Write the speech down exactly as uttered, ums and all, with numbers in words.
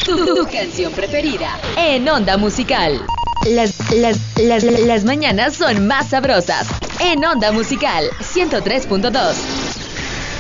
tu, tu canción preferida en Onda Musical. Las, las, las, las mañanas son más sabrosas en Onda Musical ciento tres punto dos.